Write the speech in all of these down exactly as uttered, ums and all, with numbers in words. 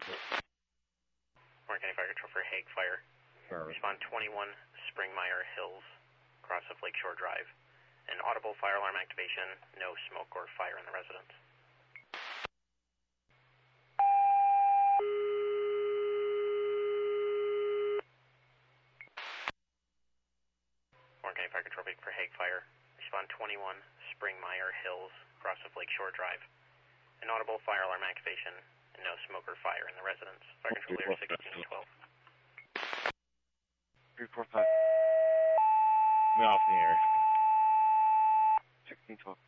Warren County Fire Control for Hague Fire. Respond twenty-one Springmeyer Hills, cross of Lakeshore Drive. An audible fire alarm activation, no smoke or fire in the residence. Warren County Fire Control for Hague Fire. Respond twenty-one Springmeyer Hills, cross of Lakeshore Drive. An audible fire alarm activation, and no smoke or fire in the residence. Fire Control Leader sixteen twelve. three four five. Me off in the air. sixteen twelve.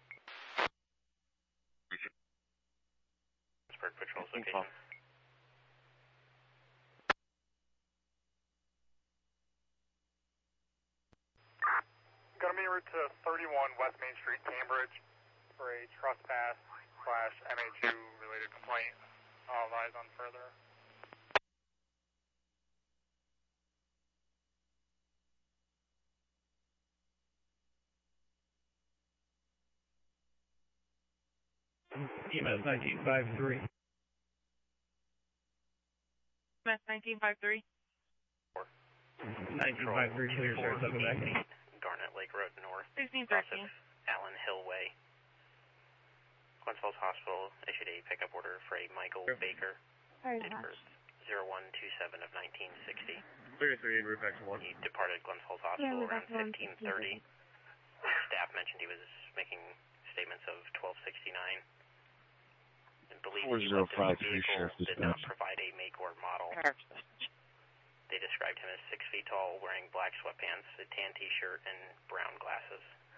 Pittsburgh Patrol's location. Got me route to thirty-one West Main Street, Cambridge, for a trespass slash M H U related complaint. I'll advise on further. E M S nineteen fifty-three. E M S nineteen fifty-three. nineteen fifty-three, clear, sir, seven back. Garnet Lake Road North. sixteen thirteen. Allen Hill Way. Glens Falls Hospital issued a pickup order for a Michael Baker. Date of birth zero one two seven of nineteen sixty. Clear three, route back to one. He departed Glens Falls Hospital yeah, around fifteen thirty. Staff mentioned he was making statements of twelve sixty-nine. And believed he left in the vehicle, did not provide a make or model. They described him as six feet tall, wearing black sweatpants, a tan t-shirt, and brown glasses.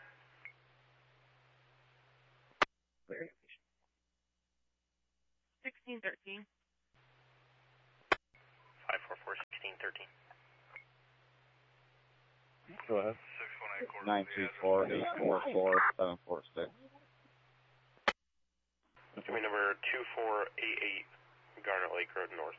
sixteen thirteen. five four four, sixteen thirteen. Go ahead. nine two four, eight four four, seven four six. Give me number two four eight eight, Garnet Lake Road North.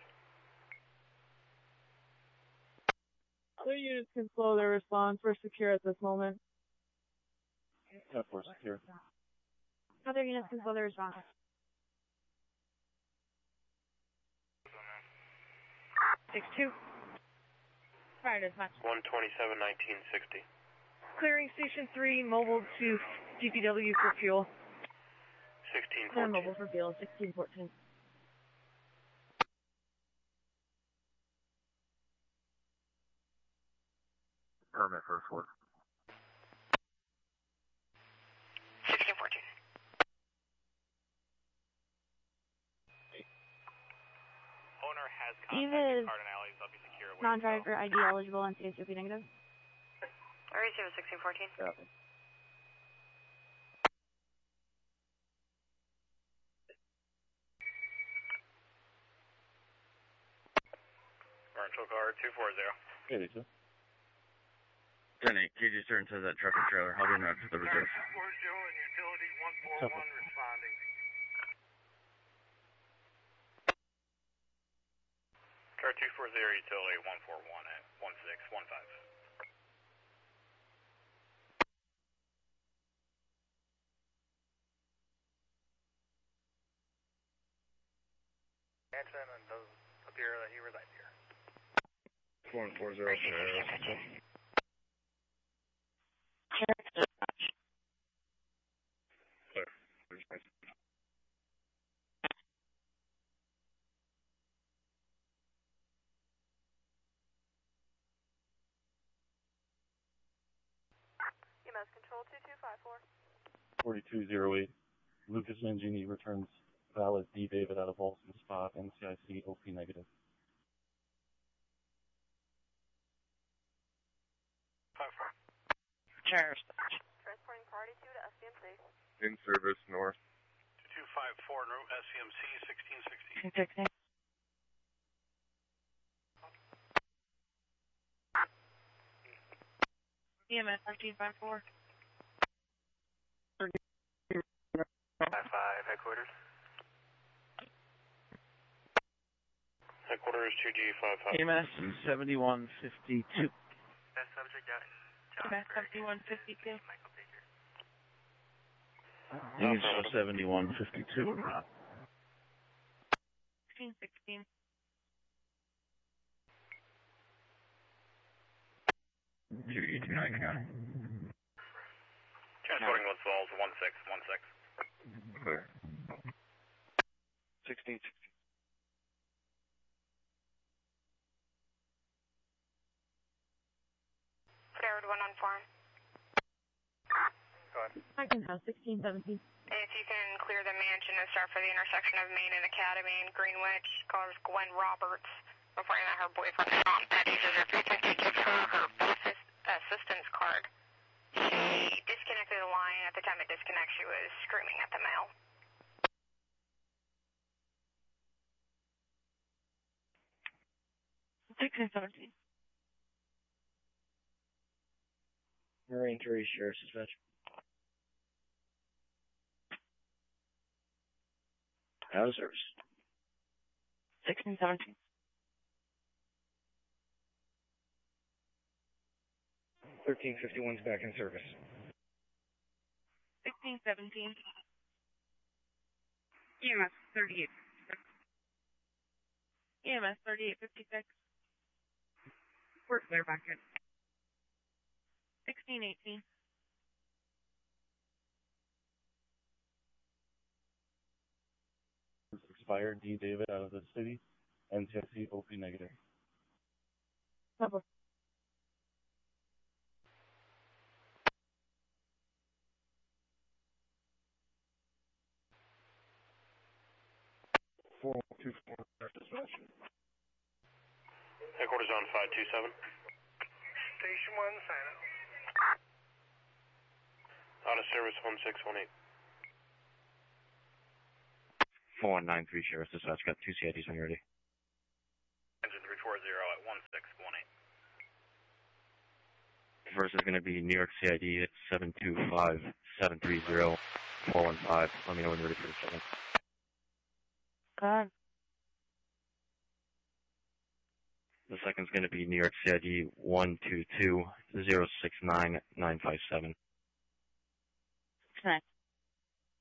Other units can slow their response. We're secure at this moment. Yeah, we're secure. Other units can slow their response. six two. Fire dispatch. one twenty-seven, nineteen sixty. Clearing Station three, mobile to D P W for fuel. sixteen Clear fourteen. mobile for fuel, sixteen fourteen. Permit first one. sixteen fourteen. Owner has Eve contacted is Cardin Alleys. I'll be secure. non-driver I D eligible and C S U P negative. I received sixteen fourteen. Copy. Rental car two four zero. Hey, Lisa. ten eight, K G Stern says that truck and trailer. How do you know to the reserve? two four zero and utility one four one responding. Car two four zero, utility one four one at one six one five. Mansion and does appear that he resides here. one four zero. E M S control two two five four. forty-two oh eight. Lucas Mangini returns valid D. David out of Olson spot, N C I C O P negative. five four. Sheriff's. Transporting party two to S C M C. In service north. two two five four, route S C M C sixteen sixty. sixteen. E M S nineteen fifty-four. five five, headquarters. Headquarters two G five five. E M S seventy-one fifty-two. Best subject, yes. E M S seventy-one fifty-two. Michael Baker. You can show seventy-one fifty-two. sixteen sixteen. Judy two nine County. Transporting Woods Falls, one six one six. Clear. sixteen sixteen. Forward one on farm. Go ahead. Second house, sixteen seventeen. If you can clear the mansion and start for the intersection of Main and Academy and Greenwich, calls Gwen Roberts, reporting that her boyfriend Sean Petty uses her three fifty gives her her bus assistance card. She disconnected the line. At the time it disconnected, she was screaming at the mail. sixteen seventeen. Marine three, Sheriff's Dispatch. Out of service. sixteen seventeen. thirteen fifty-one's back in service. sixteen seventeen. E M S thirty-eight fifty-six. E M S thirty-eight fifty-six. We're clear back in. sixteen eighteen. Expired D. David out of the city. N C I C O P negative. Cover. four one two four. Headquarters on five two seven. Station one, sign up. Out of service one six one eight. four one nine three, Sheriff's Dispatch. Got two C I Ds when you're ready. Engine three four zero at one six one eight. First is going to be New York C I D at seven two five seven three zero four one five. Let me know when you're ready for the second. God. The second's going to be New York C I D one two two zero six nine nine five seven. Connect.